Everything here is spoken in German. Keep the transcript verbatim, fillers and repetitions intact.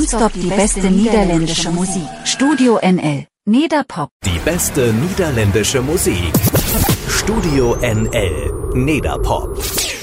Non-stop die beste niederländische Musik. Studio N L, Nederpop. Die beste niederländische Musik. Studio N L, Nederpop.